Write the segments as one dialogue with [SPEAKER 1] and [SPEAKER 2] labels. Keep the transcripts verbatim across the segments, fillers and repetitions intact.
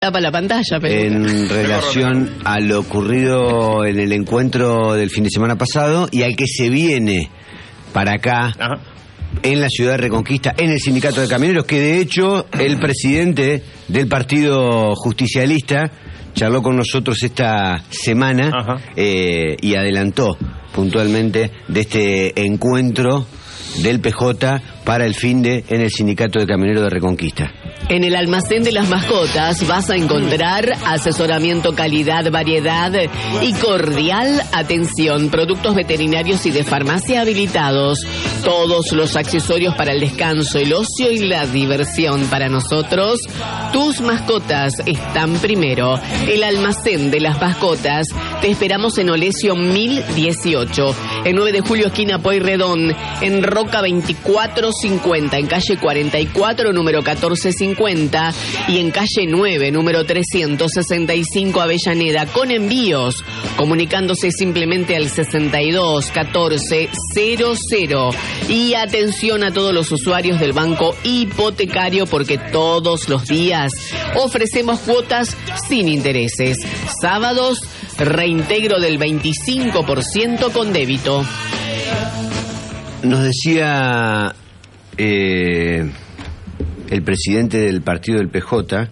[SPEAKER 1] tapa la pantalla, pero...
[SPEAKER 2] En relación a lo ocurrido en el encuentro del fin de semana pasado y al que se viene para acá, ajá, en la ciudad de Reconquista, en el sindicato de camioneros, que de hecho el presidente del Partido Justicialista charló con nosotros esta semana eh, y adelantó puntualmente de este encuentro del P J para el fin de en el sindicato de camioneros de Reconquista.
[SPEAKER 1] En el almacén de las mascotas vas a encontrar asesoramiento, calidad, variedad y cordial atención, productos veterinarios y de farmacia habilitados, todos los accesorios para el descanso, el ocio y la diversión. Para nosotros, tus mascotas están primero. El almacén de las mascotas, te esperamos en Olesio mil dieciocho, en nueve de julio esquina Pueyrredón, en Roca veinticuatro cincuenta, en calle cuarenta y cuatro, número catorce cincuenta, y en calle nueve, número trescientos sesenta y cinco, Avellaneda, con envíos, comunicándose simplemente al sesenta y dos catorce cero cero. Y atención a todos los usuarios del Banco Hipotecario, porque todos los días ofrecemos cuotas sin intereses. Sábados, reintegro del veinticinco por ciento con débito.
[SPEAKER 2] Nos decía eh, el presidente del partido del P J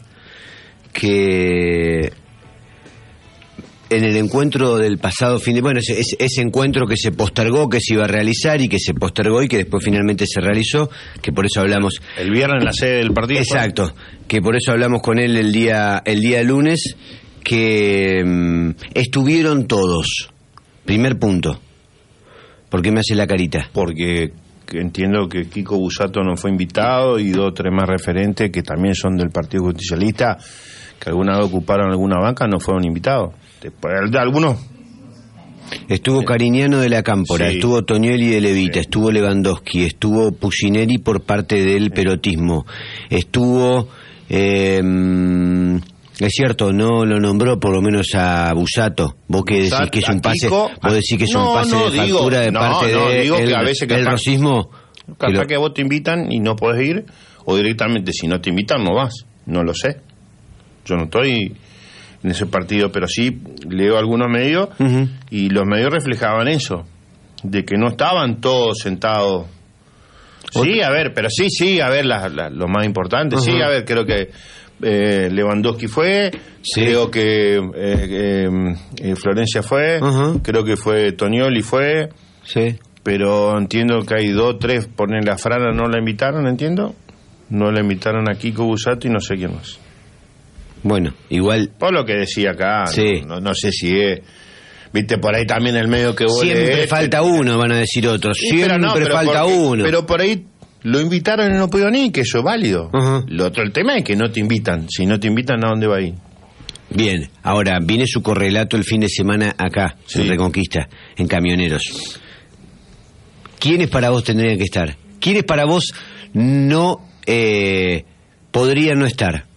[SPEAKER 2] que en el encuentro del pasado fin de... Bueno, ese, ese encuentro que se postergó, que se iba a realizar y que se postergó y que después finalmente se realizó, que por eso hablamos...
[SPEAKER 3] El viernes en la sede del partido.
[SPEAKER 2] Exacto, que por eso hablamos con él el día, el día lunes, que um, estuvieron todos. Primer punto. ¿Por qué me hace la carita?
[SPEAKER 3] Porque entiendo que Kiko Busato no fue invitado y dos o tres más referentes que también son del Partido Justicialista, que alguna vez ocuparon alguna banca, no fueron invitados. Algunos.
[SPEAKER 2] Estuvo Cariñano de la Cámpora, sí, estuvo Tognelli de Levita, sí, estuvo Lewandowski, estuvo Pucineri por parte del perotismo, estuvo... Eh, es cierto, no lo nombró por lo menos a Busato. Vos que decís que es un pase, vos decís que es
[SPEAKER 3] no,
[SPEAKER 2] un pase
[SPEAKER 3] no,
[SPEAKER 2] de
[SPEAKER 3] digo,
[SPEAKER 2] factura de
[SPEAKER 3] no,
[SPEAKER 2] parte
[SPEAKER 3] no,
[SPEAKER 2] de
[SPEAKER 3] digo
[SPEAKER 2] el,
[SPEAKER 3] que a veces
[SPEAKER 2] el
[SPEAKER 3] capaz,
[SPEAKER 2] racismo.
[SPEAKER 3] Capaz
[SPEAKER 2] que, lo...
[SPEAKER 3] que vos te invitan y no podés ir, o directamente si no te invitan no vas, no lo sé. Yo no estoy en ese partido, pero sí leo algunos medios, uh-huh, y los medios reflejaban eso, de que no estaban todos sentados. Sí, a ver, pero sí, sí, a ver, la, la, lo más importante, uh-huh, sí, a ver, creo que eh, Lewandowski fue, sí, creo que eh, eh, eh, Florencia fue, uh-huh, creo que fue Tognoli fue,
[SPEAKER 2] sí,
[SPEAKER 3] pero entiendo que hay dos, tres, ponen la Frana, no la invitaron, entiendo, no la invitaron a Kiko Busato y no sé quién más.
[SPEAKER 2] Bueno, igual...
[SPEAKER 3] Por lo que decía acá,
[SPEAKER 2] sí,
[SPEAKER 3] no, no sé si es... Viste, por ahí también el medio que vos
[SPEAKER 2] siempre
[SPEAKER 3] lees,
[SPEAKER 2] falta
[SPEAKER 3] que...
[SPEAKER 2] uno, van a decir otros.
[SPEAKER 3] Sí,
[SPEAKER 2] siempre
[SPEAKER 3] no, pero
[SPEAKER 2] falta
[SPEAKER 3] porque,
[SPEAKER 2] uno.
[SPEAKER 3] Pero por ahí lo invitaron y no pudo ni, que eso es válido.
[SPEAKER 2] Uh-huh.
[SPEAKER 3] Lo otro, el tema es que no te invitan. Si no te invitan, ¿a dónde va a ir?
[SPEAKER 2] Bien, ahora viene su correlato el fin de semana acá, sí, en Reconquista, en Camioneros. ¿Quiénes para vos tendrían que estar? ¿Quiénes para vos no eh, podrían no estar?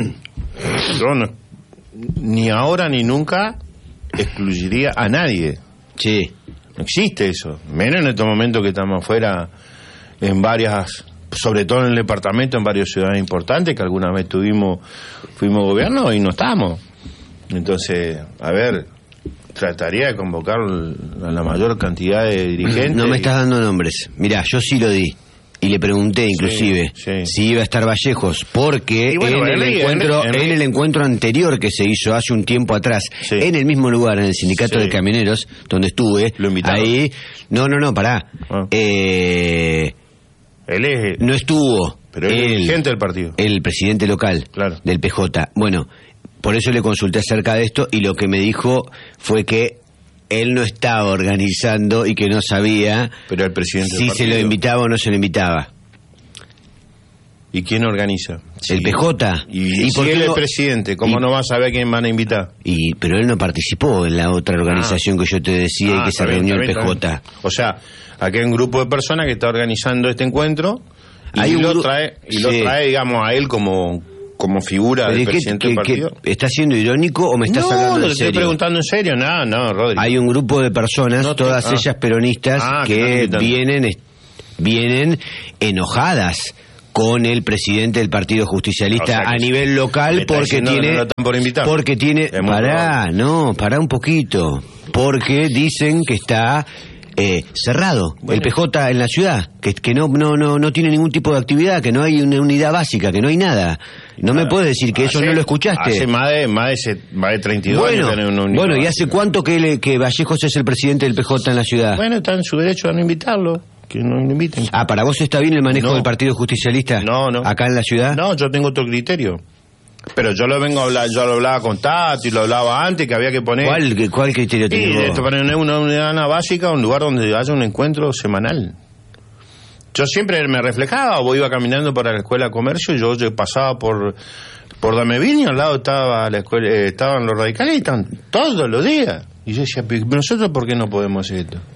[SPEAKER 3] Yo no, ni ahora ni nunca excluiría a nadie.
[SPEAKER 2] Sí.
[SPEAKER 3] No existe eso. Menos en estos momentos que estamos afuera, en varias, sobre todo en el departamento, en varias ciudades importantes, que alguna vez tuvimos, fuimos gobierno y no estamos. Entonces, a ver, trataría de convocar a la mayor cantidad de dirigentes.
[SPEAKER 2] No me estás dando nombres. Mirá, yo sí lo di. Y le pregunté inclusive sí, sí, si iba a estar Vallejos, porque bueno, en, el Henry, encuentro, Henry, Henry. en el encuentro anterior que se hizo hace un tiempo atrás, sí, en el mismo lugar, en el sindicato sí, de camioneros, donde estuve, ahí, no, no, no, pará, ah. eh,
[SPEAKER 3] él es,
[SPEAKER 2] no estuvo,
[SPEAKER 3] pero él, el dirigente del partido,
[SPEAKER 2] el presidente local,
[SPEAKER 3] claro,
[SPEAKER 2] del P J. Bueno, por eso le consulté acerca de esto y lo que me dijo fue que él no estaba organizando y que no sabía
[SPEAKER 3] pero el presidente
[SPEAKER 2] si se lo invitaba o no se lo invitaba.
[SPEAKER 3] ¿Y quién organiza?
[SPEAKER 2] El
[SPEAKER 3] sí.
[SPEAKER 2] P J.
[SPEAKER 3] Y, y si él no... es presidente, ¿cómo y... no va a saber a quién van a invitar?
[SPEAKER 2] Y pero él no participó en la otra organización ah. que yo te decía ah, y que se reunió bien, el P J.
[SPEAKER 3] O sea, aquí hay un grupo de personas que está organizando este encuentro y, hay lo, gru... trae, y sí. lo trae, digamos, a él como... como figura del presidente del partido.
[SPEAKER 2] ¿Estás siendo irónico o me estás
[SPEAKER 3] no,
[SPEAKER 2] hablando
[SPEAKER 3] no,
[SPEAKER 2] en serio?
[SPEAKER 3] No, estoy preguntando en serio. No, no, Rodri.
[SPEAKER 2] Hay un grupo de personas, no te... todas ah. ellas peronistas, ah, que vienen, vienen enojadas con el presidente del Partido Justicialista, o sea, a nivel local, porque
[SPEAKER 3] no,
[SPEAKER 2] tiene,
[SPEAKER 3] no lo están por invitar.
[SPEAKER 2] porque tiene, pará, no, pará un poquito, porque dicen que está eh, cerrado bueno. el P J en la ciudad, que, que no, no, no, no tiene ningún tipo de actividad, que no hay una unidad básica, que no hay nada. No claro. me puedes decir que hace, eso no lo escuchaste.
[SPEAKER 3] Hace más de, más de, más de treinta y dos
[SPEAKER 2] bueno,
[SPEAKER 3] años. Una unidad
[SPEAKER 2] bueno, ¿y
[SPEAKER 3] básica.
[SPEAKER 2] hace cuánto que, le, que Vallejos es el presidente del P J en la ciudad?
[SPEAKER 3] Bueno, está en su derecho a no invitarlo. Que no lo inviten.
[SPEAKER 2] Ah, ¿para vos está bien el manejo
[SPEAKER 3] no.
[SPEAKER 2] del Partido Justicialista?
[SPEAKER 3] No, no.
[SPEAKER 2] ¿Acá en la ciudad?
[SPEAKER 3] No, yo tengo otro criterio. Pero yo lo vengo a hablar, yo lo hablaba con Tati, lo hablaba antes, que había que poner...
[SPEAKER 2] ¿Cuál, cuál criterio
[SPEAKER 3] sí,
[SPEAKER 2] tenés vos?
[SPEAKER 3] Poner una unidad básica, un lugar donde haya un encuentro semanal. Yo siempre me reflejaba, o iba caminando para la Escuela de Comercio, y yo, yo pasaba por por Dameville y al lado estaba la escuela, eh, estaban los radicales y estaban todos los días. Y yo decía, ¿nosotros por qué no podemos hacer esto?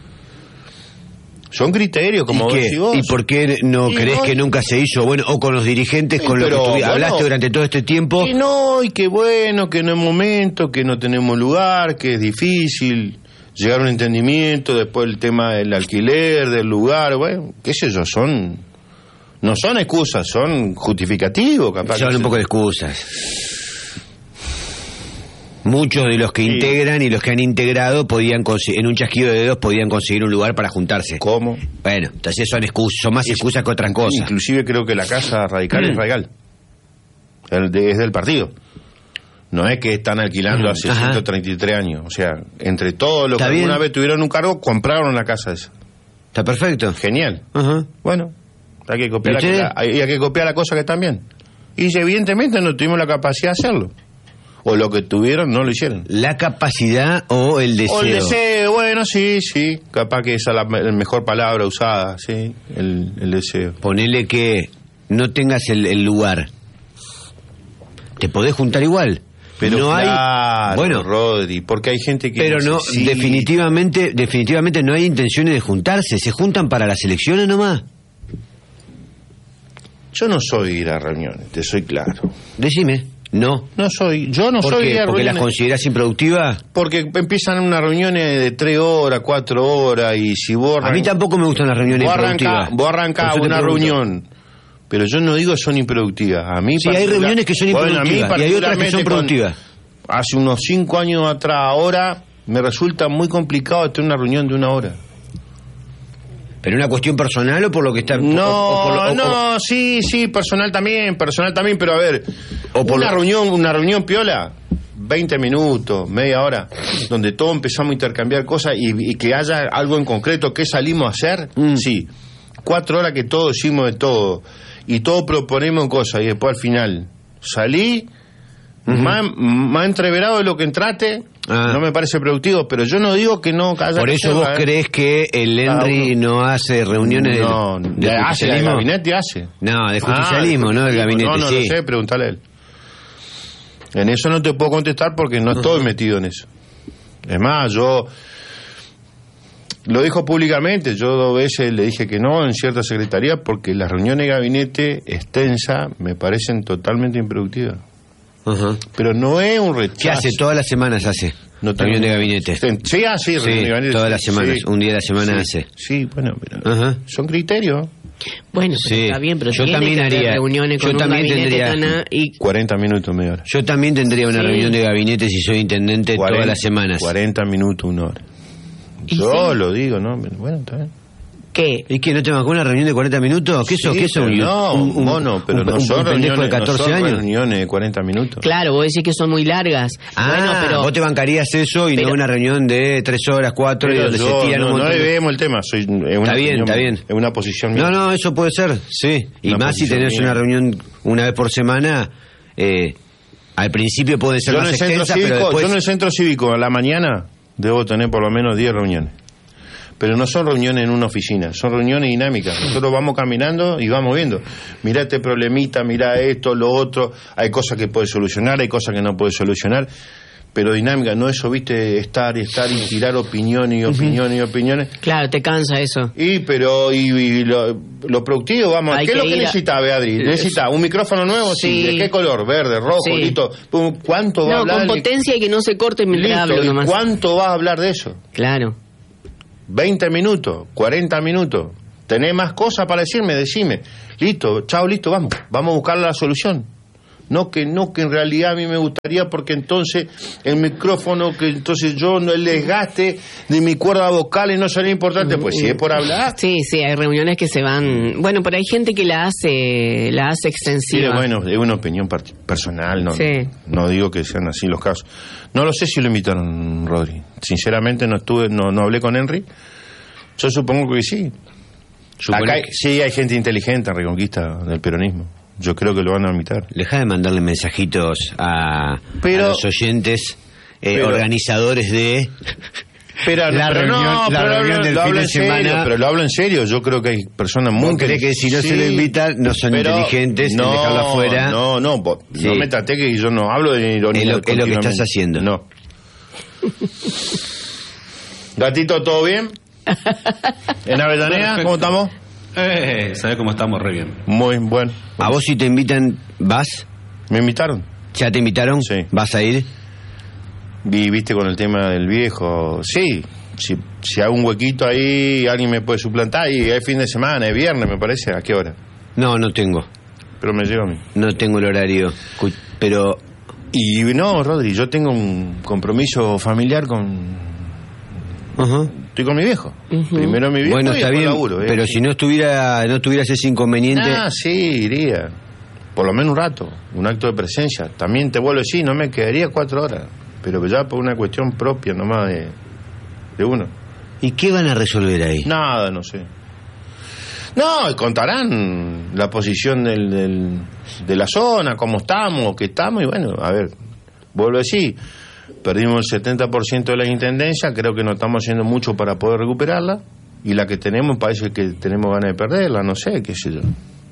[SPEAKER 3] Son criterios, como vos decís vos.
[SPEAKER 2] ¿Y por qué no
[SPEAKER 3] y
[SPEAKER 2] crees
[SPEAKER 3] no,
[SPEAKER 2] que nunca se hizo? Bueno, o con los dirigentes,
[SPEAKER 3] sí,
[SPEAKER 2] con los que
[SPEAKER 3] bueno,
[SPEAKER 2] hablaste durante todo este tiempo.
[SPEAKER 3] Y no, y que bueno, que no es momento, que no tenemos lugar, que es difícil llegar a un entendimiento, después el tema del alquiler, del lugar, bueno, qué sé yo, son... No son excusas, son justificativos, capaz.
[SPEAKER 2] Son un poco de excusas. Muchos de los que sí. integran y los que han integrado podían en un chasquido de dedos podían conseguir un lugar para juntarse.
[SPEAKER 3] ¿Cómo?
[SPEAKER 2] Bueno, entonces son excusas, son más excusas que otras cosas.
[SPEAKER 3] Inclusive creo que la casa radical mm. es radical. El de, es del partido. No es que están alquilando mm. hace Ajá. ciento treinta y tres años. O sea, entre todos los que alguna vez tuvieron un cargo, compraron una casa esa.
[SPEAKER 2] Está perfecto.
[SPEAKER 3] Genial.
[SPEAKER 2] Ajá.
[SPEAKER 3] Bueno, hay que copiar la, hay, hay que copiar la cosa que están bien. Y evidentemente no tuvimos la capacidad de hacerlo. O lo que tuvieron no lo hicieron.
[SPEAKER 2] ¿La capacidad o el deseo?
[SPEAKER 3] O el deseo, bueno, sí, sí. Capaz que esa es la, la mejor palabra usada, sí, el, el deseo.
[SPEAKER 2] Ponele que no tengas el, el lugar. Te podés juntar igual.
[SPEAKER 3] Pero
[SPEAKER 2] no
[SPEAKER 3] claro,
[SPEAKER 2] hay... Bueno,
[SPEAKER 3] Rodri, porque hay gente que...
[SPEAKER 2] Pero no, sí. definitivamente, definitivamente no hay intenciones de juntarse. ¿Se juntan para las elecciones nomás?
[SPEAKER 3] Yo no soy ir a reuniones, te soy claro.
[SPEAKER 2] Decime. No.
[SPEAKER 3] No soy, yo no
[SPEAKER 2] ¿Por
[SPEAKER 3] soy
[SPEAKER 2] qué?
[SPEAKER 3] de
[SPEAKER 2] ¿Porque las considerás improductivas?
[SPEAKER 3] Porque empiezan unas reuniones de tres horas, cuatro horas y si vos...
[SPEAKER 2] A mí tampoco me gustan las reuniones
[SPEAKER 3] vos
[SPEAKER 2] improductivas.
[SPEAKER 3] Arrancá, vos arrancás una reunión, pero yo no digo que son improductivas. A mí
[SPEAKER 2] sí, hay reuniones que son improductivas bueno, y hay otras que son productivas.
[SPEAKER 3] Con, hace unos cinco años atrás, ahora, me resulta muy complicado tener una reunión de una hora.
[SPEAKER 2] ¿Pero una cuestión personal o por lo que está...?
[SPEAKER 3] No,
[SPEAKER 2] o, o por lo, o,
[SPEAKER 3] no, o, sí, sí, personal también, personal también, pero a ver, o por una lo... reunión, una reunión piola, veinte minutos, media hora, donde todos empezamos a intercambiar cosas y, y que haya algo en concreto, ¿qué salimos a hacer? Mm. Sí, cuatro horas que todos decimos de todo, y todos proponemos cosas, y después al final, salí, uh-huh. más, más entreverado de lo que entraste... Ah. No me parece productivo, pero yo no digo que no haya.
[SPEAKER 2] Por eso vos ¿eh? crees que el Henry no hace reuniones
[SPEAKER 3] no,
[SPEAKER 2] de,
[SPEAKER 3] de, de hace, el gabinete hace.
[SPEAKER 2] No, de justicialismo, ah, no del gabinete.
[SPEAKER 3] No, no
[SPEAKER 2] sí.
[SPEAKER 3] lo sé, pregúntale a él. En eso no te puedo contestar porque no estoy metido en eso. Es más, yo lo dijo públicamente, yo dos veces le dije que no en cierta secretaría porque las reuniones de gabinete extensas me parecen totalmente improductivas. Uh-huh. Pero no es un rechazo.
[SPEAKER 2] ¿Qué hace? Todas las semanas hace no reunión de gabinete.
[SPEAKER 3] Sí, así,
[SPEAKER 2] sí, de gabinete. Todas las semanas, sí. Un día a la semana
[SPEAKER 3] sí.
[SPEAKER 2] hace.
[SPEAKER 3] Sí, bueno, pero uh-huh. son criterios.
[SPEAKER 1] Bueno, pero sí. Está bien, pero
[SPEAKER 2] yo también haría
[SPEAKER 1] reuniones con
[SPEAKER 2] yo
[SPEAKER 1] un
[SPEAKER 2] también tendría
[SPEAKER 1] tan, y...
[SPEAKER 3] cuarenta minutos, media hora.
[SPEAKER 2] Yo también tendría una sí. reunión de gabinete si soy intendente cuarenta, todas las semanas.
[SPEAKER 3] cuarenta minutos, una hora. Yo sí? lo digo, ¿no? Bueno, está bien.
[SPEAKER 1] ¿Qué?
[SPEAKER 2] ¿Y que no te bancó una reunión de cuarenta minutos? ¿Qué eso?
[SPEAKER 3] Sí,
[SPEAKER 2] ¿Qué eso? Un,
[SPEAKER 3] no,
[SPEAKER 2] un, un
[SPEAKER 3] mono, pero
[SPEAKER 2] un,
[SPEAKER 3] no son,
[SPEAKER 2] un
[SPEAKER 3] reuniones,
[SPEAKER 2] de catorce
[SPEAKER 3] no son
[SPEAKER 2] años.
[SPEAKER 3] reuniones de cuarenta minutos.
[SPEAKER 1] Claro, vos decís que son muy largas.
[SPEAKER 2] Ah,
[SPEAKER 1] bueno, pero
[SPEAKER 2] vos te bancarías eso y pero, no una reunión de tres horas, cuatro, y donde
[SPEAKER 3] yo,
[SPEAKER 2] se tiran
[SPEAKER 3] no,
[SPEAKER 2] un montón.
[SPEAKER 3] No debemos el tema, soy, es una
[SPEAKER 2] está bien,
[SPEAKER 3] opinión,
[SPEAKER 2] está bien.
[SPEAKER 3] Es una posición mía.
[SPEAKER 2] No, no, eso puede ser, sí. Y
[SPEAKER 3] una
[SPEAKER 2] más si tenés mía. Una reunión una vez por semana, eh, al principio puede ser
[SPEAKER 3] yo
[SPEAKER 2] más
[SPEAKER 3] en el
[SPEAKER 2] extensa,
[SPEAKER 3] cívico,
[SPEAKER 2] pero después...
[SPEAKER 3] Yo en el centro cívico, a la mañana, debo tener por lo menos diez reuniones. Pero no son reuniones en una oficina, son reuniones dinámicas. Nosotros vamos caminando y vamos viendo. Mirá este problemita, mirá esto, lo otro. Hay cosas que puede solucionar, hay cosas que no puede solucionar. Pero dinámica, no eso, viste, estar y estar y tirar opiniones y opiniones y opiniones.
[SPEAKER 1] Claro, te cansa eso.
[SPEAKER 3] Y, pero, y, y lo, lo productivo, vamos, hay ¿qué es lo que necesita, Beatriz? ¿Necesita un micrófono nuevo? Sí. ¿De qué color? Verde, rojo, sí. Listo. ¿Cuánto va
[SPEAKER 1] no,
[SPEAKER 3] a hablar?
[SPEAKER 1] No, con potencia y que no se corte mientras hablo nomás.
[SPEAKER 3] ¿Cuánto vas a hablar de eso?
[SPEAKER 1] Claro.
[SPEAKER 3] veinte minutos, cuarenta minutos. ¿Tenés más cosas para decirme? Decime. Listo, chao, listo, vamos. Vamos a buscar la solución. No que no que en realidad a mí me gustaría porque entonces el micrófono, que entonces yo no el desgaste de mi cuerda vocal no sería importante. Pues si es por hablar.
[SPEAKER 1] Sí, sí, hay reuniones que se van... Bueno, pero hay gente que la hace la hace extensiva.
[SPEAKER 3] Sí, bueno, es una opinión part- personal, no,
[SPEAKER 1] sí.
[SPEAKER 3] no digo que sean así los casos. No lo sé si lo invitaron, Rodri. Sinceramente no estuve, no, no hablé con Henry. Yo supongo que sí. Acá hay, sí hay gente inteligente en Reconquista del peronismo. Yo creo que lo van a invitar.
[SPEAKER 2] Deja de mandarle mensajitos a,
[SPEAKER 3] pero,
[SPEAKER 2] a los oyentes eh,
[SPEAKER 3] pero,
[SPEAKER 2] organizadores de
[SPEAKER 3] pero,
[SPEAKER 2] la
[SPEAKER 3] pero
[SPEAKER 2] reunión,
[SPEAKER 3] no,
[SPEAKER 2] la
[SPEAKER 3] pero
[SPEAKER 2] reunión
[SPEAKER 3] lo,
[SPEAKER 2] del
[SPEAKER 3] lo
[SPEAKER 2] fin
[SPEAKER 3] hablo
[SPEAKER 2] de
[SPEAKER 3] en serio,
[SPEAKER 2] semana.
[SPEAKER 3] Pero lo hablo en serio. Yo creo que hay personas muy...
[SPEAKER 2] ¿Vos crees que si no sí, se lo invitan no son pero, inteligentes
[SPEAKER 3] no,
[SPEAKER 2] en dejarlo afuera?
[SPEAKER 3] No, no, no, sí. No me traté que yo no hablo de ironía.
[SPEAKER 2] Es lo, es lo que estás haciendo.
[SPEAKER 3] No. Gatito, ¿todo bien? ¿En Avellaneda? ¿Cómo estamos?
[SPEAKER 4] Eh, ¿sabés cómo estamos? Re bien.
[SPEAKER 3] Muy bueno.
[SPEAKER 2] ¿A vos si te invitan, vas?
[SPEAKER 3] ¿Me invitaron?
[SPEAKER 2] ¿Ya te invitaron?
[SPEAKER 3] Sí.
[SPEAKER 2] ¿Vas a ir?
[SPEAKER 3] Vi, viste con el tema del viejo. Sí, si, si hago un huequito ahí, alguien me puede suplantar. Y es fin de semana, es viernes, me parece. ¿A qué hora?
[SPEAKER 2] No, no tengo.
[SPEAKER 3] Pero me llevo a mí.
[SPEAKER 2] No tengo el horario. Pero...
[SPEAKER 3] Y no, Rodri, yo tengo un compromiso familiar con...
[SPEAKER 2] Uh-huh.
[SPEAKER 3] Estoy con mi viejo. Uh-huh. Primero mi viejo
[SPEAKER 2] bueno,
[SPEAKER 3] y
[SPEAKER 2] está bien,
[SPEAKER 3] laburo, ¿eh?
[SPEAKER 2] Pero si no estuviera no tuvieras ese inconveniente...
[SPEAKER 3] Ah, sí, iría. Por lo menos un rato, un acto de presencia. También te vuelvo a decir, no me quedaría cuatro horas. Pero ya por una cuestión propia nomás de, de uno.
[SPEAKER 2] ¿Y qué van a resolver ahí?
[SPEAKER 3] Nada, no sé. No, contarán la posición del, del, de la zona, cómo estamos, qué estamos, y bueno, a ver, vuelvo a decir, perdimos el setenta por ciento de la intendencia, creo que no estamos haciendo mucho para poder recuperarla, y la que tenemos parece que tenemos ganas de perderla, no sé, qué sé yo.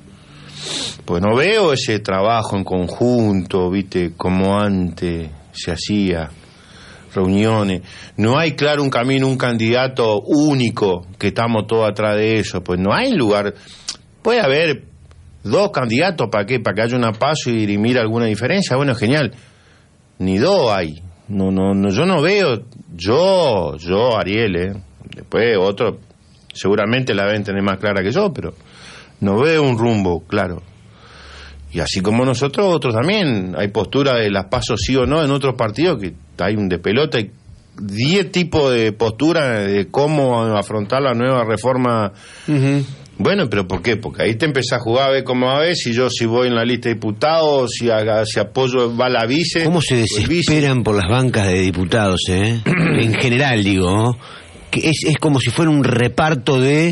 [SPEAKER 3] Pues no veo ese trabajo en conjunto, viste, como antes se hacía, reuniones, no hay claro un camino, un candidato único, que estamos todos atrás de eso, pues no hay lugar, puede haber dos candidatos, ¿para qué? Para que haya una paso y dirimir alguna diferencia, bueno, genial, ni dos hay, no, no, no, yo no veo, yo, yo, Ariel, eh, después otros seguramente la deben tener más clara que yo, pero no veo un rumbo claro. Y así como nosotros, otros también. Hay postura de las pasos sí o no en otros partidos que hay un de pelota. Hay diez tipos de postura de cómo afrontar la nueva reforma. Uh-huh. Bueno, pero ¿por qué? Porque ahí te empezás a jugar a ver cómo va a ver si yo si voy en la lista de diputados, si, haga, si apoyo va la vice.
[SPEAKER 2] ¿Cómo se desesperan por las bancas de diputados, eh? En general, digo, ¿no? Que es, es como si fuera un reparto de...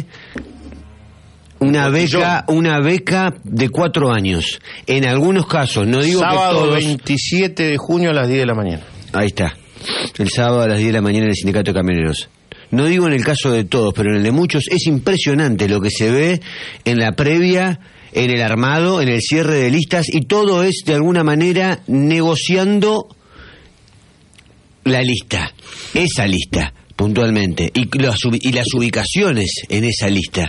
[SPEAKER 2] Una beca, una beca de cuatro años. En algunos casos, no digo
[SPEAKER 3] sábado
[SPEAKER 2] que todos...
[SPEAKER 3] veintisiete de junio a las diez de la mañana.
[SPEAKER 2] Ahí está. El sábado a las diez de la mañana en el Sindicato de Camioneros. No digo en el caso de todos, pero en el de muchos es impresionante lo que se ve en la previa, en el armado, en el cierre de listas, y todo es de alguna manera negociando la lista, esa lista, puntualmente, y las, y las ubicaciones en esa lista.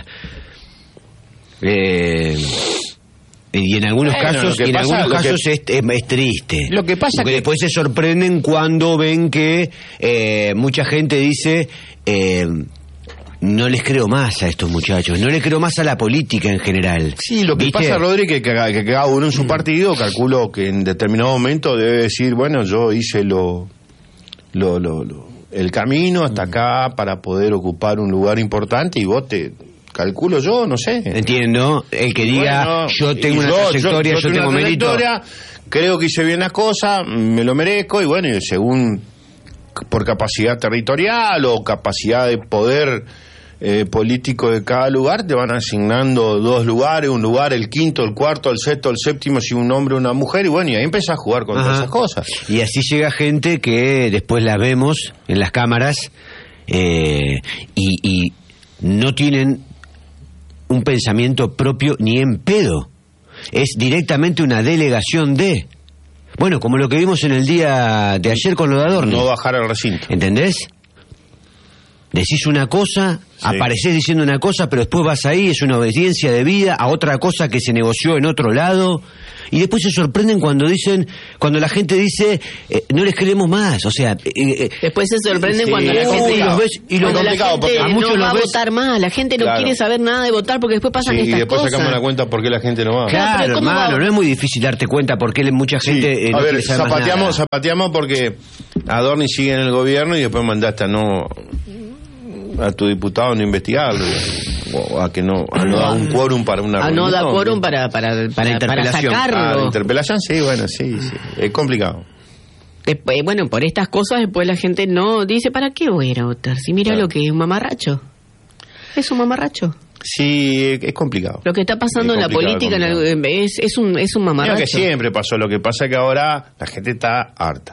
[SPEAKER 2] Eh, y en algunos bueno, casos, en pasa, algunos casos que, es, es, es triste.
[SPEAKER 3] Lo que pasa
[SPEAKER 2] porque
[SPEAKER 3] que
[SPEAKER 2] después se sorprenden cuando ven que eh, mucha gente dice eh, no les creo más a estos muchachos, no les creo más a la política en general.
[SPEAKER 3] Sí, lo que ¿viste? Pasa, Rodri, que, que, que cada uno en su partido, calculo que en determinado momento debe decir, bueno, yo hice lo, lo, lo, lo el camino hasta acá para poder ocupar un lugar importante y vos te calculo yo, no sé.
[SPEAKER 2] Entiendo, el que diga
[SPEAKER 3] bueno,
[SPEAKER 2] yo tengo una
[SPEAKER 3] yo,
[SPEAKER 2] trayectoria, yo, yo, yo tengo mérito.
[SPEAKER 3] Creo que hice bien las cosas, me lo merezco y bueno, y según por capacidad territorial o capacidad de poder eh, político de cada lugar, te van asignando dos lugares, un lugar, el quinto, el cuarto, el sexto, el séptimo, si un hombre o una mujer, y bueno, y ahí empezás a jugar con Ajá. todas esas cosas.
[SPEAKER 2] Y así llega gente que después la vemos en las cámaras eh, y, y no tienen un pensamiento propio ni en pedo. Es directamente una delegación de... Bueno, como lo que vimos en el día de ayer con lo de Adorno.
[SPEAKER 3] No bajar al recinto.
[SPEAKER 2] ¿Entendés? decís una cosa,
[SPEAKER 3] sí.
[SPEAKER 2] aparecés diciendo una cosa, pero después vas ahí, es una obediencia debida a otra cosa que se negoció en otro lado, y después se sorprenden cuando dicen, cuando la gente dice, eh, no les creemos más, o sea... Eh, eh,
[SPEAKER 1] después se sorprenden
[SPEAKER 3] sí,
[SPEAKER 1] cuando la gente,
[SPEAKER 2] y los ves, y
[SPEAKER 1] cuando
[SPEAKER 2] los
[SPEAKER 1] la gente
[SPEAKER 2] a muchos
[SPEAKER 1] no va a
[SPEAKER 2] los ves,
[SPEAKER 1] votar más, la gente no
[SPEAKER 3] claro.
[SPEAKER 1] quiere saber nada de votar porque después pasan
[SPEAKER 3] Sí,
[SPEAKER 1] estas
[SPEAKER 3] y después
[SPEAKER 1] cosas.
[SPEAKER 3] sacamos la cuenta por qué la gente no va.
[SPEAKER 2] Claro,
[SPEAKER 1] pero ¿cómo
[SPEAKER 2] hermano,
[SPEAKER 1] va?
[SPEAKER 2] no es muy difícil darte cuenta porque mucha gente
[SPEAKER 3] Sí.
[SPEAKER 2] eh, no
[SPEAKER 3] a ver,
[SPEAKER 2] quiere saber más
[SPEAKER 3] zapateamos,
[SPEAKER 2] nada.
[SPEAKER 3] zapateamos porque Adorni sigue en el gobierno y después mandaste a no a tu diputado a no investigarlo o a que no a no dar un quórum para una
[SPEAKER 1] Ah, no
[SPEAKER 3] reunión,
[SPEAKER 1] da
[SPEAKER 3] ¿no?
[SPEAKER 1] quórum para, para, para, para
[SPEAKER 2] interpelación.
[SPEAKER 1] sacarlo.
[SPEAKER 3] Ah, la interpelación, sí, bueno, sí, sí, es complicado.
[SPEAKER 1] Después, bueno, por estas cosas después la gente no dice, ¿para qué voy a ir a votar? Si mira
[SPEAKER 3] Claro.
[SPEAKER 1] lo que es un mamarracho. Es un mamarracho.
[SPEAKER 3] Sí, es complicado.
[SPEAKER 1] Lo que está pasando
[SPEAKER 3] Es
[SPEAKER 1] en la
[SPEAKER 3] complicado,
[SPEAKER 1] política en
[SPEAKER 3] complicado.
[SPEAKER 1] el- es, es un es un
[SPEAKER 3] Mira
[SPEAKER 1] mamarracho.
[SPEAKER 3] que siempre pasó, lo que pasa es que ahora la gente está harta.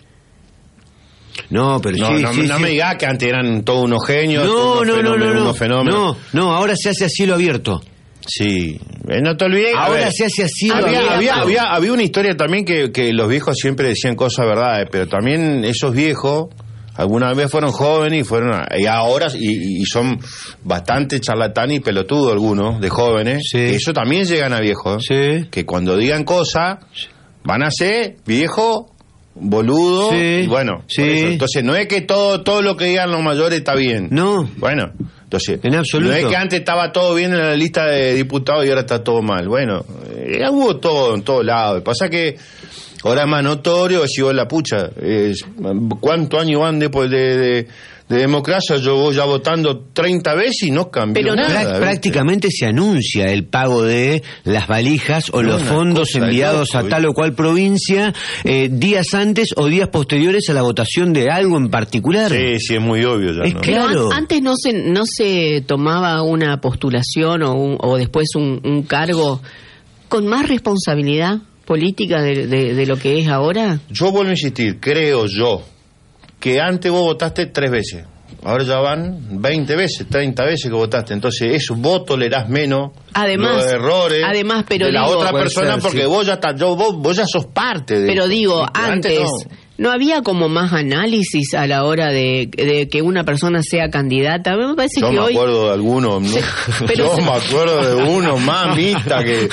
[SPEAKER 2] No, pero
[SPEAKER 3] No,
[SPEAKER 2] sí,
[SPEAKER 3] no,
[SPEAKER 2] sí,
[SPEAKER 3] no
[SPEAKER 2] sí.
[SPEAKER 3] me digas que antes eran todos unos genios,
[SPEAKER 2] No,
[SPEAKER 3] todos unos
[SPEAKER 2] no, no,
[SPEAKER 3] fenómenos,
[SPEAKER 2] no, no,
[SPEAKER 3] unos fenómenos.
[SPEAKER 2] no, no, ahora se hace a cielo abierto.
[SPEAKER 3] Sí, Eh, no te olvides. a
[SPEAKER 2] Ahora
[SPEAKER 3] ver,
[SPEAKER 2] se hace a cielo
[SPEAKER 3] había,
[SPEAKER 2] abierto.
[SPEAKER 3] había, había, había una historia también que, que los viejos siempre decían cosas verdades, pero también esos viejos alguna vez fueron jóvenes y fueron a- y ahora y, y son bastante charlatanes y pelotudos algunos de jóvenes,
[SPEAKER 2] Sí.
[SPEAKER 3] que eso también llegan a viejos,
[SPEAKER 2] Sí.
[SPEAKER 3] que cuando digan cosas van a ser viejo, boludo,
[SPEAKER 2] Sí.
[SPEAKER 3] y bueno,
[SPEAKER 2] Sí.
[SPEAKER 3] por eso. Entonces no es que todo todo lo que digan los mayores está bien.
[SPEAKER 2] No.
[SPEAKER 3] Bueno, entonces,
[SPEAKER 2] En absoluto.
[SPEAKER 3] no es que antes estaba todo bien en la lista de diputados y ahora está todo mal. Bueno, eh, hubo todo en todos lados. Pasa que ahora es más notorio, si vos la pucha, es, ¿cuántos años van después de, de, de democracia? Yo voy ya votando treinta veces y no cambió
[SPEAKER 1] Pero no-
[SPEAKER 3] nada.
[SPEAKER 2] Prá-
[SPEAKER 3] ¿viste?
[SPEAKER 2] prácticamente se anuncia el pago de las valijas o
[SPEAKER 3] No,
[SPEAKER 2] los
[SPEAKER 3] una
[SPEAKER 2] fondos
[SPEAKER 3] cosa de
[SPEAKER 2] enviados
[SPEAKER 3] loco,
[SPEAKER 2] a tal o cual provincia eh, días antes o días posteriores a la votación de algo en particular.
[SPEAKER 3] Sí, sí, es muy obvio ya,
[SPEAKER 2] Es
[SPEAKER 3] ¿no?
[SPEAKER 2] que-
[SPEAKER 1] Pero
[SPEAKER 2] Claro.
[SPEAKER 1] an- antes no se no se tomaba una postulación o, un- o después un, un cargo con más responsabilidad política de, de- de lo que es ahora.
[SPEAKER 3] Yo vuelvo a insistir, creo yo, que antes vos votaste tres veces. Ahora ya van veinte veces, treinta veces que votaste. Entonces, eso, vos tolerás menos
[SPEAKER 1] Además-
[SPEAKER 3] los errores
[SPEAKER 1] además, pero
[SPEAKER 3] de la
[SPEAKER 1] digo-
[SPEAKER 3] otra
[SPEAKER 2] Puede
[SPEAKER 3] persona
[SPEAKER 2] ser,
[SPEAKER 3] porque
[SPEAKER 2] sí.
[SPEAKER 3] vos ya estás, yo, vos, vos ya sos parte de
[SPEAKER 1] Pero
[SPEAKER 3] eso.
[SPEAKER 1] digo,
[SPEAKER 3] ¿Viste?
[SPEAKER 1] antes
[SPEAKER 3] no.
[SPEAKER 1] no había como más análisis a la hora de, de que una persona sea candidata. A mí me parece
[SPEAKER 3] Yo
[SPEAKER 1] que
[SPEAKER 3] me
[SPEAKER 1] hoy
[SPEAKER 3] acuerdo de algunos, ¿no?
[SPEAKER 1] Sí, pero
[SPEAKER 3] yo
[SPEAKER 1] se-
[SPEAKER 3] me acuerdo de uno, mamita, que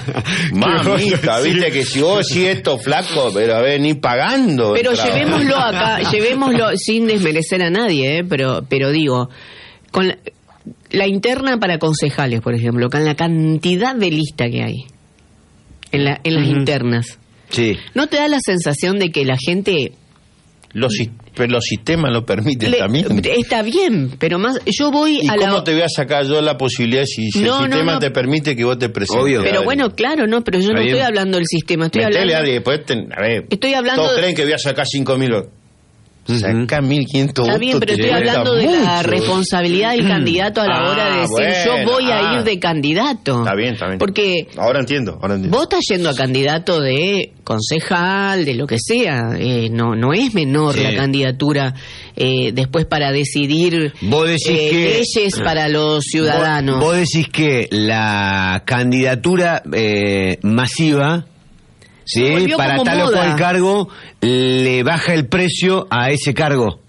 [SPEAKER 3] mamita, viste, que si vos decís esto flaco, pero a ver, ni pagando.
[SPEAKER 1] Pero
[SPEAKER 3] entraba.
[SPEAKER 1] llevémoslo acá, llevémoslo sin desmerecer a nadie, ¿eh? pero pero digo, con la, la interna para concejales, por ejemplo, con la cantidad de lista que hay en, la, en las
[SPEAKER 2] Ujú.
[SPEAKER 1] internas,
[SPEAKER 2] Sí.
[SPEAKER 1] ¿no te da la sensación de que la gente
[SPEAKER 3] Los, sis- pero los sistemas lo permiten
[SPEAKER 1] le-
[SPEAKER 3] también.
[SPEAKER 1] está bien, pero más yo voy
[SPEAKER 3] ¿Y
[SPEAKER 1] a
[SPEAKER 3] cómo
[SPEAKER 1] la
[SPEAKER 3] te voy a sacar yo la posibilidad si, si
[SPEAKER 1] No,
[SPEAKER 3] el
[SPEAKER 1] no,
[SPEAKER 3] sistema
[SPEAKER 1] no.
[SPEAKER 3] te permite que vos te presentes?
[SPEAKER 2] Obvio.
[SPEAKER 1] pero
[SPEAKER 3] Adri?
[SPEAKER 1] bueno, claro, no, pero yo
[SPEAKER 2] Está
[SPEAKER 1] no
[SPEAKER 2] bien.
[SPEAKER 1] estoy hablando del sistema, estoy
[SPEAKER 3] Metele,
[SPEAKER 1] hablando
[SPEAKER 3] Adri, después te- a ver,
[SPEAKER 1] Estoy hablando
[SPEAKER 3] todos
[SPEAKER 1] de-
[SPEAKER 3] creen que voy a sacar cinco mil. Saca mil quinientos
[SPEAKER 1] Está
[SPEAKER 3] votos.
[SPEAKER 1] bien, pero
[SPEAKER 3] te
[SPEAKER 1] estoy
[SPEAKER 3] cuesta
[SPEAKER 1] hablando de la
[SPEAKER 3] mucho.
[SPEAKER 1] responsabilidad del candidato a la
[SPEAKER 3] Ah,
[SPEAKER 1] hora de decir
[SPEAKER 3] bueno,
[SPEAKER 1] yo voy a
[SPEAKER 3] ah.
[SPEAKER 1] ir de candidato.
[SPEAKER 3] Está bien, está bien.
[SPEAKER 1] Porque
[SPEAKER 3] Ahora entiendo, ahora entiendo.
[SPEAKER 1] vos estás yendo a candidato de concejal, de lo que sea. Eh, no no es menor
[SPEAKER 2] Sí.
[SPEAKER 1] la candidatura eh, después para decidir
[SPEAKER 2] Vos decís
[SPEAKER 1] eh,
[SPEAKER 2] que-
[SPEAKER 1] leyes para los ciudadanos.
[SPEAKER 2] Vos, vos decís que la candidatura eh, masiva,
[SPEAKER 1] Se
[SPEAKER 2] ¿sí?
[SPEAKER 1] volvió
[SPEAKER 2] para
[SPEAKER 1] como
[SPEAKER 2] tal o
[SPEAKER 1] moda.
[SPEAKER 2] cual cargo, le baja el precio a ese cargo.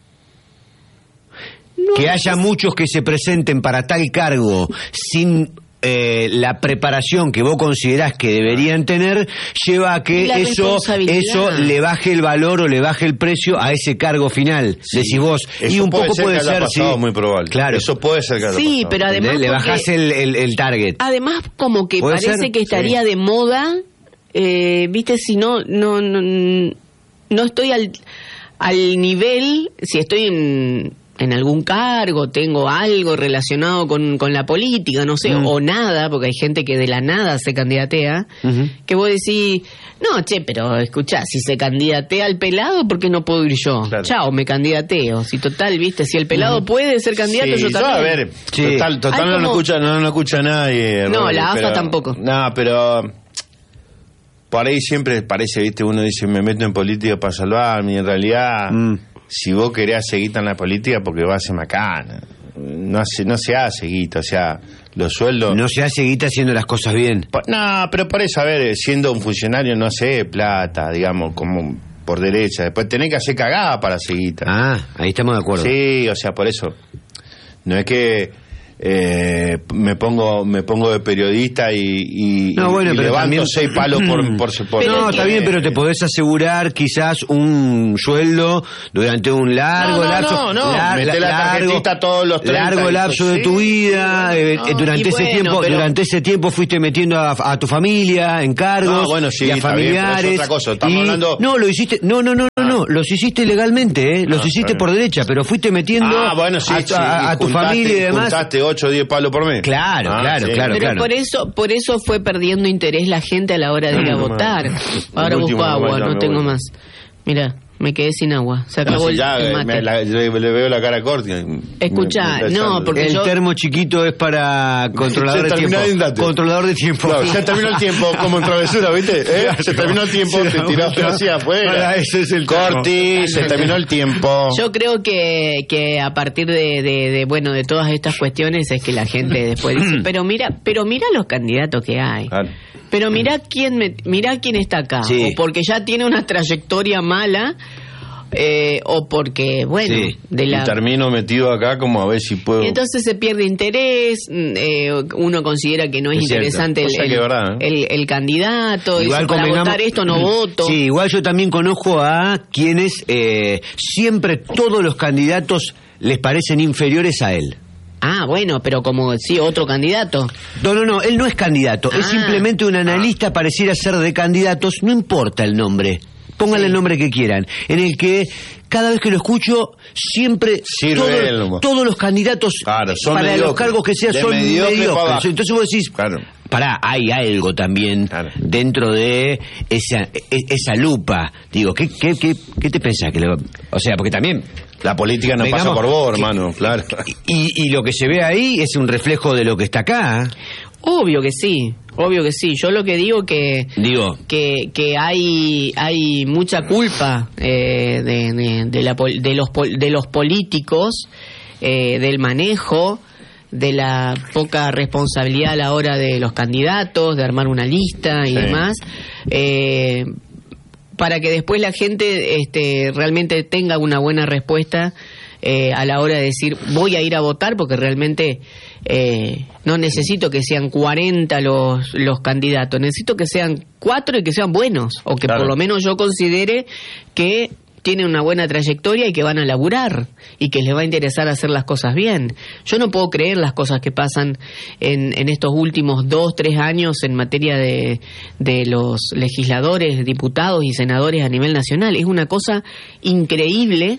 [SPEAKER 1] No,
[SPEAKER 2] Que haya muchos que se presenten para tal cargo sin eh, la preparación que vos considerás que deberían tener, lleva a que
[SPEAKER 1] Y la
[SPEAKER 2] eso
[SPEAKER 1] responsabilidad.
[SPEAKER 2] eso le baje el valor o le baje el precio a ese cargo final.
[SPEAKER 3] Sí.
[SPEAKER 2] Decís vos.
[SPEAKER 3] Eso
[SPEAKER 2] Y un
[SPEAKER 3] puede
[SPEAKER 2] poco
[SPEAKER 3] ser
[SPEAKER 2] puede
[SPEAKER 3] que haya
[SPEAKER 2] ser,
[SPEAKER 3] pasado,
[SPEAKER 2] sí.
[SPEAKER 3] muy probable.
[SPEAKER 2] Claro.
[SPEAKER 3] Eso puede ser que haya
[SPEAKER 1] Sí,
[SPEAKER 3] pasado.
[SPEAKER 1] pero además
[SPEAKER 2] le
[SPEAKER 1] porque-
[SPEAKER 2] bajás el, el, el target.
[SPEAKER 1] Además, como que
[SPEAKER 2] ¿Puede
[SPEAKER 1] parece
[SPEAKER 2] ser?
[SPEAKER 1] que estaría
[SPEAKER 3] Sí.
[SPEAKER 1] de moda, eh, viste, si no, no, no, no estoy al, al nivel, si estoy en, en algún cargo, tengo algo relacionado con, con la política, no sé,
[SPEAKER 2] Mm.
[SPEAKER 1] o nada, porque hay gente que de la nada se candidatea,
[SPEAKER 2] Ujú.
[SPEAKER 1] que vos decís, no, che, pero escuchá, si se candidatea al pelado, ¿por qué no puedo ir yo?
[SPEAKER 3] Claro.
[SPEAKER 1] Chao, me candidateo. Si total, viste, si el pelado puede ser candidato,
[SPEAKER 3] Sí,
[SPEAKER 1] yo también.
[SPEAKER 3] a ver,
[SPEAKER 2] Sí.
[SPEAKER 3] total, total
[SPEAKER 1] Hay
[SPEAKER 3] no, lo
[SPEAKER 1] como-
[SPEAKER 3] escucha, no lo escucha nadie.
[SPEAKER 1] No,
[SPEAKER 3] Rory,
[SPEAKER 1] la A F A
[SPEAKER 3] pero-
[SPEAKER 1] tampoco.
[SPEAKER 3] No, pero por ahí siempre parece, viste, uno dice, me meto en política para salvarme, y en realidad,
[SPEAKER 2] Mm.
[SPEAKER 3] si vos querés seguir en la política, porque va a ser macana. No, hace, no se hace guita, o sea, los sueldos...
[SPEAKER 2] No se hace guita haciendo las cosas bien.
[SPEAKER 3] Pa- No, pero por eso, a ver, siendo un funcionario no hace plata, digamos, como por derecha. Después tenés que hacer cagada para hacer guita.
[SPEAKER 2] Ah, ahí estamos de acuerdo.
[SPEAKER 3] Sí, o sea, por eso. No es que eh, me pongo me pongo de periodista y, y,
[SPEAKER 2] no, bueno,
[SPEAKER 3] y
[SPEAKER 2] pero
[SPEAKER 3] levanto
[SPEAKER 2] también...
[SPEAKER 3] seis palos por... por, por
[SPEAKER 2] no, está bien, pero te podés asegurar quizás un sueldo durante un largo
[SPEAKER 3] no, no,
[SPEAKER 2] lapso...
[SPEAKER 3] No, no,
[SPEAKER 2] lar,
[SPEAKER 3] mete la tarjetita todos los treinta,
[SPEAKER 2] largo lapso de tu vida, eh, no, durante ese bueno, tiempo pero... durante ese tiempo fuiste metiendo a, a tu familia, encargos,
[SPEAKER 3] no, bueno, sí,
[SPEAKER 2] y a familiares...
[SPEAKER 3] Bien, es otra cosa, estamos
[SPEAKER 2] y,
[SPEAKER 3] hablando...
[SPEAKER 2] No, lo hiciste... No, no, no, no, no, los hiciste legalmente, ¿eh? Los ah, hiciste por derecha, pero fuiste metiendo
[SPEAKER 3] ah, bueno, sí,
[SPEAKER 2] a,
[SPEAKER 3] sí,
[SPEAKER 2] a, a tu
[SPEAKER 3] juntaste,
[SPEAKER 2] familia y demás...
[SPEAKER 3] Juntaste ocho o diez palos por mes.
[SPEAKER 2] Claro, ah, claro, sí. claro,
[SPEAKER 1] pero
[SPEAKER 2] claro.
[SPEAKER 1] por eso, por eso fue perdiendo interés la gente a la hora de ir a
[SPEAKER 3] no,
[SPEAKER 1] votar. Ahora busco agua, no tengo más. Mira, me quedé sin agua. Se acabó no, si el,
[SPEAKER 3] ya,
[SPEAKER 1] el mate.
[SPEAKER 3] Me, la, le, le veo la cara corta.
[SPEAKER 1] Escuchá, no, porque
[SPEAKER 2] el
[SPEAKER 1] yo...
[SPEAKER 2] termo chiquito es para controlador de tiempo. Controlador de tiempo.
[SPEAKER 3] Claro, ya terminó el tiempo, como en travesura, ¿viste? ¿Eh? Se terminó el tiempo, te tiraste hacia afuera.
[SPEAKER 2] Ese es el
[SPEAKER 3] Corti, se terminó el tiempo.
[SPEAKER 1] Yo creo que, que a partir de, de, de, bueno, de todas estas cuestiones es que la gente después dice, pero mira, pero mira los candidatos que hay. Claro. Pero mirá quién me, mirá quién está acá, sí. O porque ya tiene una trayectoria mala, eh, o porque, bueno,
[SPEAKER 3] sí.
[SPEAKER 1] de la...
[SPEAKER 3] Y termino metido acá como a ver si puedo...
[SPEAKER 1] Y entonces se pierde interés, eh, uno considera que no es, es interesante el, el, verdad, ¿eh? el, el candidato, igual para votar esto no voto.
[SPEAKER 2] Sí, igual yo también conozco a quienes eh, siempre todos los candidatos les parecen inferiores a él.
[SPEAKER 1] Ah, bueno, pero como sí, otro candidato.
[SPEAKER 2] No, no, no, él no es candidato, ah. es simplemente un analista, ah. pareciera ser de candidatos, no importa el nombre, pónganle sí. el nombre que quieran, en el que cada vez que lo escucho, siempre todo, todos los candidatos
[SPEAKER 3] claro, son
[SPEAKER 2] para
[SPEAKER 3] mediocres.
[SPEAKER 2] Los cargos que sean son mediocres. Entonces vos decís, claro. pará, hay algo también claro. dentro de esa esa lupa. Digo, ¿qué qué qué, qué te pensás? Que le va... O sea, porque también...
[SPEAKER 3] La política no pasa por vos, hermano, claro.
[SPEAKER 2] Y, y lo que se ve ahí es un reflejo de lo que está acá.
[SPEAKER 1] Obvio que sí, obvio que sí. Yo lo que digo que
[SPEAKER 2] digo
[SPEAKER 1] que que hay hay mucha culpa eh, de, de, de, la, de los de los políticos, eh, del manejo, de la poca responsabilidad a la hora de los candidatos, de armar una lista y sí. demás. Eh, para que después la gente este, realmente tenga una buena respuesta eh, a la hora de decir voy a ir a votar, porque realmente eh, no necesito que sean cuarenta los, los candidatos, necesito que sean cuatro y que sean buenos, o que claro. por lo menos yo considere que tienen una buena trayectoria y que van a laburar y que les va a interesar hacer las cosas bien. Yo no puedo creer las cosas que pasan en, en estos últimos dos, tres años en materia de, de los legisladores, diputados y senadores a nivel nacional. Es una cosa increíble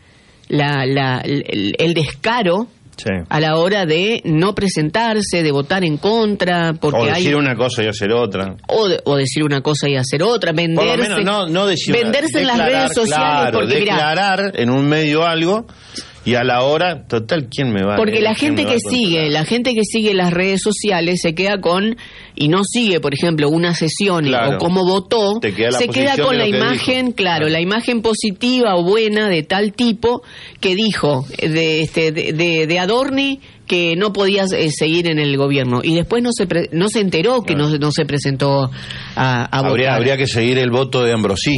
[SPEAKER 1] la, la, el, el descaro sí. a la hora de no presentarse, de votar en contra, porque
[SPEAKER 3] o decir
[SPEAKER 1] hay...
[SPEAKER 3] una cosa y hacer otra,
[SPEAKER 1] o, de, o decir una cosa y hacer otra, venderse,
[SPEAKER 3] por lo menos no, no decir
[SPEAKER 1] venderse
[SPEAKER 3] una,
[SPEAKER 1] en las redes sociales,
[SPEAKER 3] claro,
[SPEAKER 1] porque
[SPEAKER 3] declarar
[SPEAKER 1] mirá,
[SPEAKER 3] en un medio algo y a la hora total quién me va
[SPEAKER 1] porque
[SPEAKER 3] a
[SPEAKER 1] la gente que sigue la gente que sigue las redes sociales se queda con y no sigue, por ejemplo, una sesión claro. o cómo votó,
[SPEAKER 3] queda
[SPEAKER 1] se queda con la imagen, dijo. claro, la imagen positiva o buena de tal tipo que dijo de este de, de, de Adorni que no podía eh, seguir en el gobierno y después no se pre- no se enteró que claro. no, no se presentó a, a
[SPEAKER 3] habría,
[SPEAKER 1] votar.
[SPEAKER 3] Habría que seguir el voto de Ambrosí.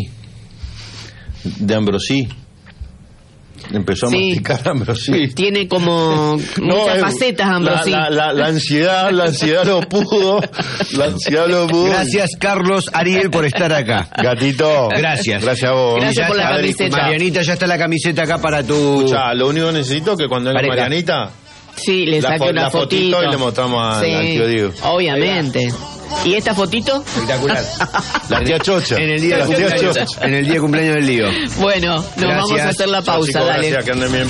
[SPEAKER 3] De Ambrosí. Empezó a sí. masticar Ambrosí.
[SPEAKER 1] Tiene como muchas no, facetas Ambrosí.
[SPEAKER 3] La, la, la, la ansiedad, la ansiedad lo pudo. La ansiedad lo pudo.
[SPEAKER 2] Gracias, Carlos Ariel, por estar acá.
[SPEAKER 3] Gatito.
[SPEAKER 2] Gracias.
[SPEAKER 3] Gracias a vos.
[SPEAKER 1] Gracias por la
[SPEAKER 3] Adri,
[SPEAKER 1] camiseta.
[SPEAKER 2] Marianita, ya está la camiseta acá para tu...
[SPEAKER 3] Escuchá, lo único que necesito es que cuando venga Marianita...
[SPEAKER 1] Sí, le saque
[SPEAKER 3] fo-
[SPEAKER 1] una
[SPEAKER 3] la
[SPEAKER 1] fotito.
[SPEAKER 3] fotito y le mostramos a-
[SPEAKER 1] sí,
[SPEAKER 3] al tío Diego.
[SPEAKER 1] Obviamente. ¿Y esta fotito?
[SPEAKER 2] Espectacular.
[SPEAKER 3] La tía Chocha.
[SPEAKER 2] En el día,
[SPEAKER 3] la
[SPEAKER 2] de
[SPEAKER 3] tía
[SPEAKER 2] cumpleaños,
[SPEAKER 3] Chocha.
[SPEAKER 2] en el día de cumpleaños del lío.
[SPEAKER 1] Bueno, nos
[SPEAKER 2] Gracias.
[SPEAKER 1] vamos a hacer la pausa,
[SPEAKER 3] Chao, chicos,
[SPEAKER 1] dale.
[SPEAKER 3] gracias, que anden bien.